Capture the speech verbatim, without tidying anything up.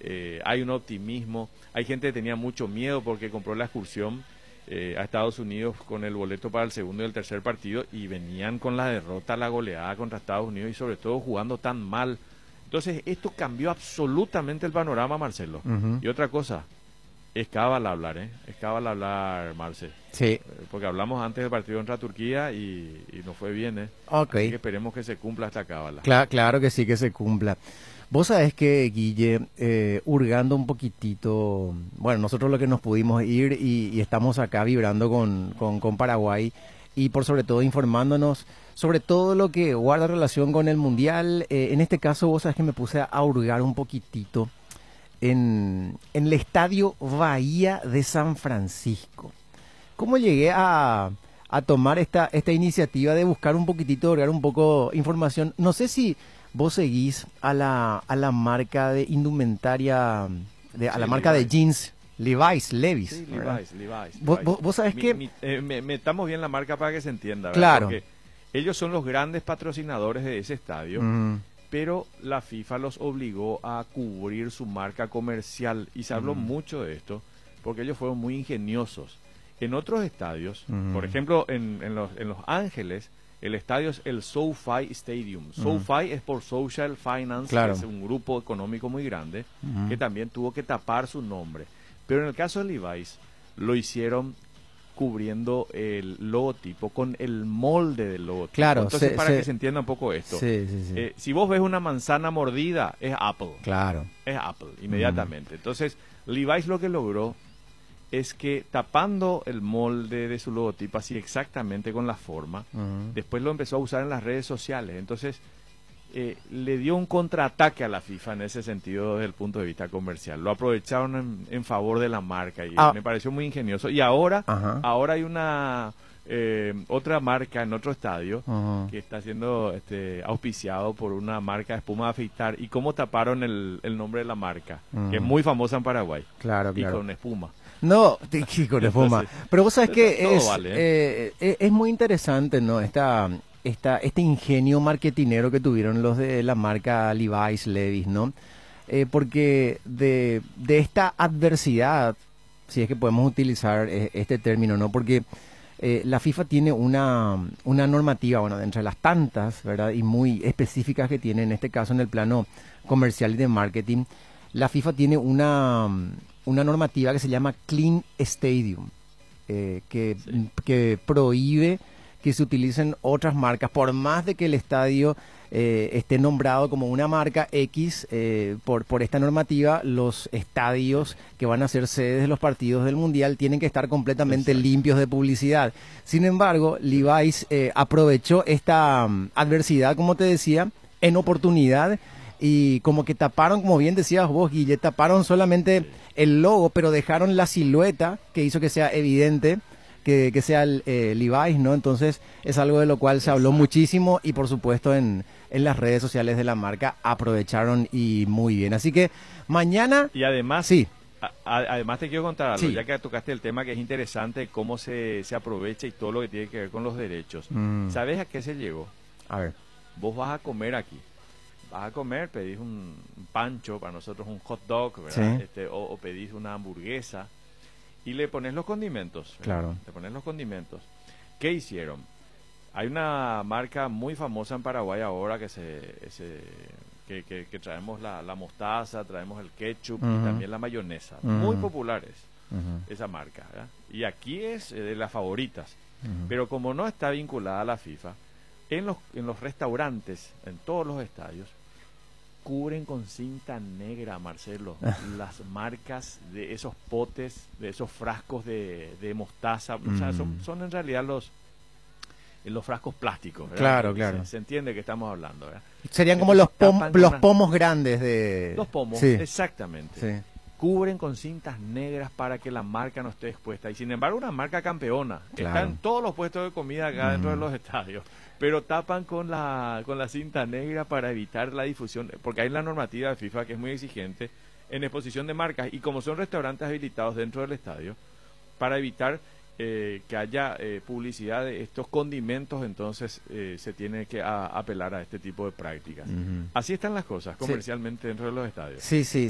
eh, hay un optimismo. Hay gente que tenía mucho miedo porque compró la excursión eh, a Estados Unidos con el boleto para el segundo y el tercer partido y venían con la derrota, la goleada contra Estados Unidos y sobre todo jugando tan mal. Entonces esto cambió absolutamente el panorama, Marcelo. Uh-huh. Y otra cosa, es cábala hablar, ¿eh? Es cábala hablar, Marce. Sí. Eh, Porque hablamos antes del partido contra Turquía y, y nos fue bien, ¿eh? Ok. Así que esperemos que se cumpla esta cábala. Cla- claro que sí, que se cumpla. Vos sabés que, Guille, eh, hurgando un poquitito, bueno, nosotros lo que nos pudimos ir y, y estamos acá vibrando con, con, con Paraguay y por sobre todo informándonos sobre todo lo que guarda relación con el Mundial. Eh, en este caso, vos sabés que me puse a hurgar un poquitito en, en el Estadio Bahía de San Francisco. ¿Cómo llegué a, a tomar esta, esta iniciativa de buscar un poquitito, hurgar un poco información? No sé si vos seguís a la, a la marca de indumentaria, de, a Sí, la marca Levi's. de jeans, Levi's, Levi's. Sí, ¿verdad? Levi's, Levi's. Vos, Levi's. vos, vos sabés Mi- que... mi- eh, me- metamos bien la marca para que se entienda, ¿verdad? Claro. Porque ellos son los grandes patrocinadores de ese estadio, Mm, pero la FIFA los obligó a cubrir su marca comercial y se habló Mm. mucho de esto porque ellos fueron muy ingeniosos. En otros estadios, Mm. por ejemplo, en, en los, en Los Ángeles, el estadio es el SoFi Stadium. SoFi es por Social Finance, Claro. que es un grupo económico muy grande, Ujú. que también tuvo que tapar su nombre. Pero en el caso de Levi's, lo hicieron cubriendo el logotipo con el molde del logotipo. Claro, Entonces, se- para se- que se entienda un poco esto, Sí, sí, sí. eh, si vos ves una manzana mordida, es Apple. Claro. Es Apple, inmediatamente. Entonces, Levi's lo que logró es que tapando el molde de su logotipo, así exactamente con la forma, Ujú. después lo empezó a usar en las redes sociales. Entonces, eh, le dio un contraataque a la FIFA en ese sentido desde el punto de vista comercial. Lo aprovecharon en, en favor de la marca y Ah. me pareció muy ingenioso. Y ahora, Ajá. ahora hay una eh, otra marca en otro estadio Ujú. que está siendo este, auspiciado por una marca de espuma de afeitar. ¿Y cómo taparon el, el nombre de la marca? Ujú. Que es muy famosa en Paraguay. Claro, Y claro. con espuma. No, te- sí, con espuma. Entonces, Pero vos sabés que todo es, vale, eh, eh, es muy interesante, ¿no? Esta, esta, este ingenio marketinero que tuvieron los de la marca Levi's, Levi's, ¿no? Eh, porque de, de esta adversidad, si es que podemos utilizar eh, este término, ¿no? Porque eh, la FIFA tiene una, una normativa, bueno, entre las tantas, ¿verdad? Y muy específicas que tiene, en este caso en el plano comercial y de marketing, la FIFA tiene una, una normativa que se llama Clean Stadium, eh, que, Sí. que prohíbe que se utilicen otras marcas, por más de que el estadio eh, esté nombrado como una marca X, eh, por, por esta normativa, los estadios que van a ser sedes de los partidos del Mundial tienen que estar completamente Exacto. limpios de publicidad. Sin embargo, Levi's eh, aprovechó esta mm, adversidad, como te decía, en oportunidad, y como que taparon, como bien decías vos, Guille, taparon solamente el logo, pero dejaron la silueta que hizo que sea evidente que, que sea el, eh, Levi's, ¿no? Entonces es algo de lo cual se habló Exacto. muchísimo y por supuesto en, en las redes sociales de la marca aprovecharon y muy bien. Así que mañana, Y además, sí, a- a- además te quiero contar algo, Sí. ya que tocaste el tema que es interesante, cómo se, se aprovecha y todo lo que tiene que ver con los derechos. Mm. ¿Sabes a qué se llegó? a ver, Vos vas a comer aquí. Vas a comer, pedís un, un pancho, para nosotros un hot dog, ¿verdad? Sí. Este, o, o pedís una hamburguesa y le pones los condimentos. ¿verdad? Claro. Le pones los condimentos. ¿Qué hicieron? Hay una marca muy famosa en Paraguay ahora que se, se- que, que- que traemos la, la mostaza, traemos el ketchup y Ujú. también la mayonesa. Ujú. Muy populares ujú, esa marca, ¿verdad? Y aquí es eh, de las favoritas. ujú. Pero como no está vinculada a la FIFA, en los, en los restaurantes, en todos los estadios, cubren con cinta negra, Marcelo, las marcas de esos potes, de esos frascos de, de mostaza. O sea, son, Mm. son en realidad los, los frascos plásticos. ¿verdad? Claro, Se- claro. Se, entiende que estamos hablando, ¿verdad? Serían como los, Entonces, pom- tapan con los una- pomos grandes de... Los pomos, Sí, exactamente. sí. Cubren con cintas negras para que la marca no esté expuesta. Y sin embargo, una marca campeona. Está Claro. en todos los puestos de comida acá dentro de Mm. los estadios. Pero tapan con la, con la cinta negra para evitar la difusión. Porque hay la normativa de FIFA que es muy exigente en exposición de marcas. Y como son restaurantes habilitados dentro del estadio, para evitar eh, que haya eh, publicidad de estos condimentos, entonces eh, se tiene que a- apelar a este tipo de prácticas. Ujú. Así están las cosas Sí. comercialmente dentro de los estadios. Sí, sí,